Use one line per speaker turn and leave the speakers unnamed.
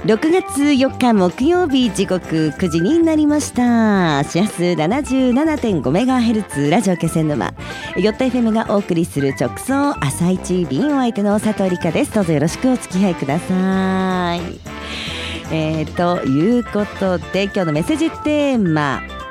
6月4日木曜日、時刻9時になりました。シアス 77.5MHz ラジオ気仙沼ヨット FM がお送りする直送朝一便、お相手の佐藤理香です。どうぞよろしくお付き合いください。ということで、今日のメッセージテーマ、